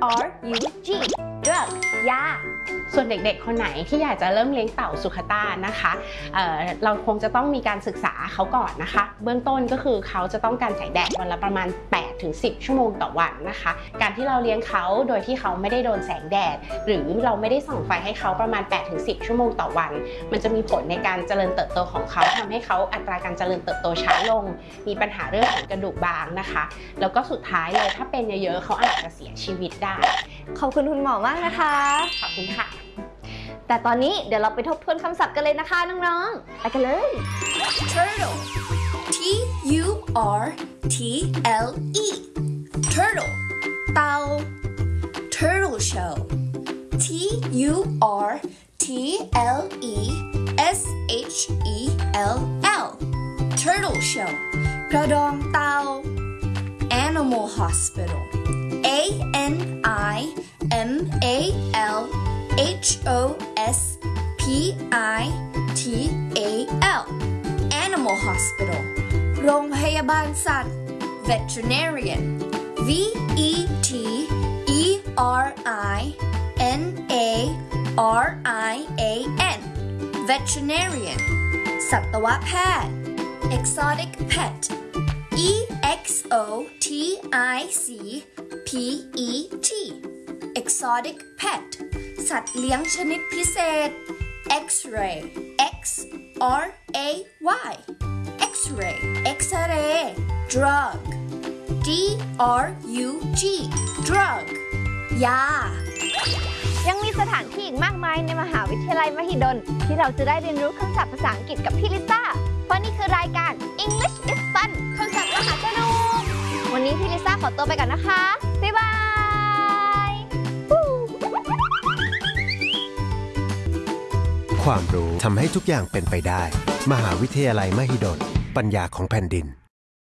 D-R-U-G drug ยาส่วนเด็กๆคนไหนที่อยากจะเริ่มเลี้ยงเต่าสุขต้านะคะเราคงจะต้องมีการศึกษาเขาก่อนนะคะเบื้องต้นก็คือเขาจะต้องการแสงแดดวันละประมาณ 8-10 ชั่วโมงต่อวันนะคะการที่เราเลี้ยงเขาโดยที่เขาไม่ได้โดนแสงแดดหรือเราไม่ได้ส่องไฟให้เขาประมาณ 8-10 ชั่วโมงต่อวันมันจะมีผลในการเจริญเติบโตของเขาทำให้เขาอัตราการเจริญเติบโตช้าลงมีปัญหาเรื่องของกระดูกบางนะคะแล้วก็สุดท้ายเลยถ้าเป็นเยอะๆเขาอาจจะเสียชีวิตได้ขอบคุณคุณหมอมากนะคะขอบคุณค่ะแต่ตอนนี้เดี๋ยวเราไปทบทวนคำศัพท์กันเลยนะคะน้องๆไปกันเลย Turtle T-U-R-T-L-E Turtle เต่า Turtle Shell T-U-R-T-L-E-S-H-E-L-L Turtle Shell กระดองเต่า Animal Hospital A-N-I-M-A-L H-O-S-P-I-T-A-L Animal Hospital โรงพยาบาลสัตว์ Veterinarian V-E-T-E-R-I-N-A-R-I-A-N Veterinarian สัตวแพทย์ Exotic Pet E-X-O-T-I-C-P-E-T Exotic Pet สัตว์เลี้ยงชนิดพิเศษ X-ray X-R-A-Y X-ray X-ray Drug D-R-U-G Drug ยายังมีสถานที่อีกมากมายในมหาวิทยาลัยมหิดลที่เราจะได้เรียนรู้คำศัพท์ภาษาอังกฤษกับพี่ลิซ่าเพราะนี่คือรายการ English is Fun คำศัพท์มหาสนุกวันนี้พี่ลิซ่าขอตัวไปก่อนนะคะบ๊ายบายความรู้ทำให้ทุกอย่างเป็นไปได้มหาวิทยาลัยมหิดลปัญญาของแผ่นดิน